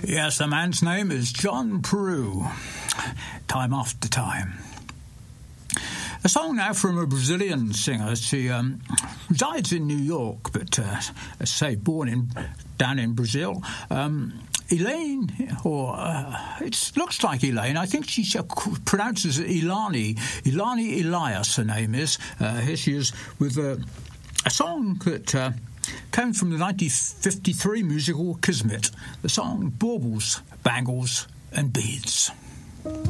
Yes, the man's name is John Peru. Time After Time. A song now from a Brazilian singer. She resides in New York, but, as I say, born down in Brazil. Elaine, it looks like Elaine. I think she pronounces it Ilani. Ilani Elias, her name is. Here she is with a song that came from the 1953 musical Kismet. The song Baubles, Bangles and Beads.